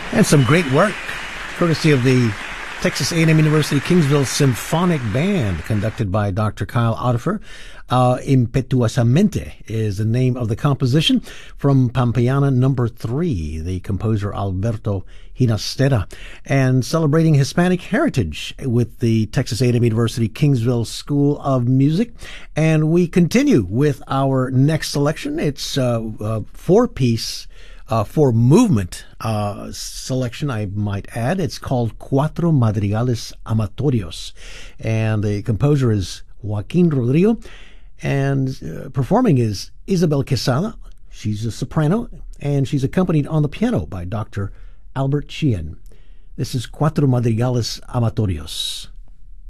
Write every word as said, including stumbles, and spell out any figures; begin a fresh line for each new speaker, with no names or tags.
And some great work, courtesy of the Texas A and M University Kingsville Symphonic Band, conducted by Doctor Kyle Otifer. Uh, Impetuosamente is the name of the composition from Pampeana number three, the composer Alberto Ginastera, and celebrating Hispanic heritage with the Texas A and M University Kingsville School of Music. And we continue with our next selection. It's uh, a four-piece Uh, for movement uh, selection, I might add. It's called Cuatro Madrigales Amatorios. And the composer is Joaquin Rodrigo. And uh, performing is Isabel Quesada. She's a soprano. And she's accompanied on the piano by Doctor Albert Chien. This is Cuatro Madrigales Amatorios.